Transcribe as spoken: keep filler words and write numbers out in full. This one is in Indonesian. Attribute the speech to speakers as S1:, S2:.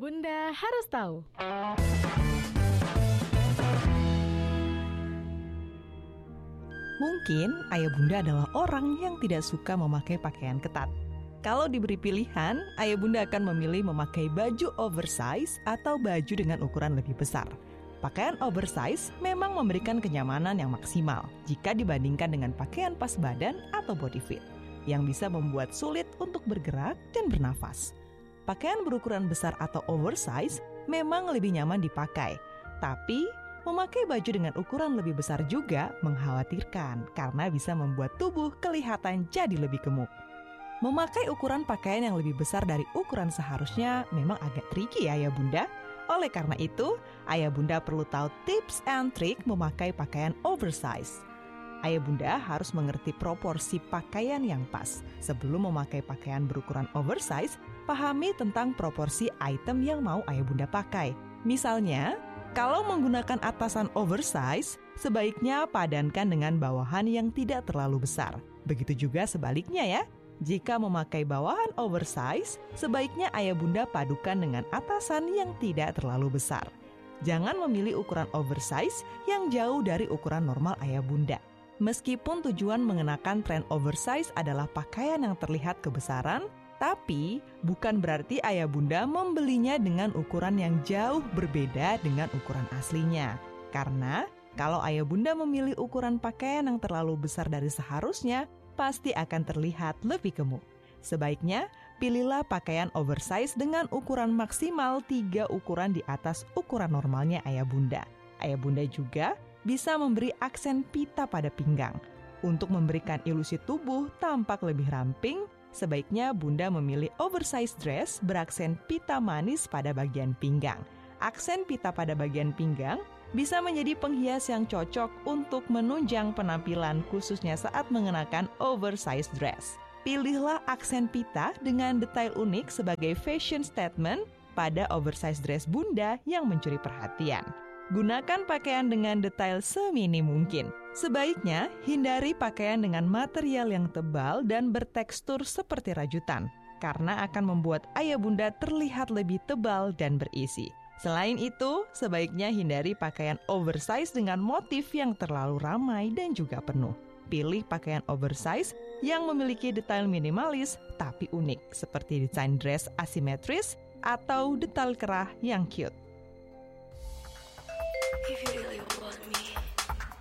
S1: Bunda harus tahu.
S2: Mungkin ayah bunda adalah orang yang tidak suka memakai pakaian ketat. Kalau diberi pilihan, ayah bunda akan memilih memakai baju oversize atau baju dengan ukuran lebih besar. Pakaian oversize memang memberikan kenyamanan yang maksimal jika dibandingkan dengan pakaian pas badan atau body fit, yang bisa membuat sulit untuk bergerak dan bernafas. Pakaian berukuran besar atau oversize memang lebih nyaman dipakai, tapi memakai baju dengan ukuran lebih besar juga mengkhawatirkan karena bisa membuat tubuh kelihatan jadi lebih gemuk. Memakai ukuran pakaian yang lebih besar dari ukuran seharusnya memang agak tricky ya, ayah bunda. Oleh karena itu, ayah bunda perlu tahu tips and trik memakai pakaian oversize. Ayah bunda harus mengerti proporsi pakaian yang pas. Sebelum memakai pakaian berukuran oversize, pahami tentang proporsi item yang mau ayah bunda pakai. Misalnya, kalau menggunakan atasan oversize, sebaiknya padankan dengan bawahan yang tidak terlalu besar. Begitu juga sebaliknya ya. Jika memakai bawahan oversize, sebaiknya ayah bunda padukan dengan atasan yang tidak terlalu besar. Jangan memilih ukuran oversize yang jauh dari ukuran normal ayah bunda. Meskipun tujuan mengenakan tren oversize adalah pakaian yang terlihat kebesaran, tapi bukan berarti ayah bunda membelinya dengan ukuran yang jauh berbeda dengan ukuran aslinya. Karena kalau ayah bunda memilih ukuran pakaian yang terlalu besar dari seharusnya, pasti akan terlihat lebih gemuk. Sebaiknya pilihlah pakaian oversize dengan ukuran maksimal tiga ukuran di atas ukuran normalnya ayah bunda. Ayah bunda juga bisa memberi aksen pita pada pinggang. Untuk memberikan ilusi tubuh tampak lebih ramping, sebaiknya bunda memilih oversize dress beraksen pita manis pada bagian pinggang. Aksen pita pada bagian pinggang bisa menjadi penghias yang cocok untuk menunjang penampilan khususnya saat mengenakan oversize dress. Pilihlah aksen pita dengan detail unik sebagai fashion statement pada oversize dress bunda yang mencuri perhatian. Gunakan pakaian dengan detail seminim mungkin. Sebaiknya hindari pakaian dengan material yang tebal dan bertekstur seperti rajutan, karena akan membuat ayah bunda terlihat lebih tebal dan berisi. Selain itu, sebaiknya hindari pakaian oversize dengan motif yang terlalu ramai dan juga penuh. Pilih pakaian oversize yang memiliki detail minimalis tapi unik, seperti desain dress asimetris atau detail kerah yang cute.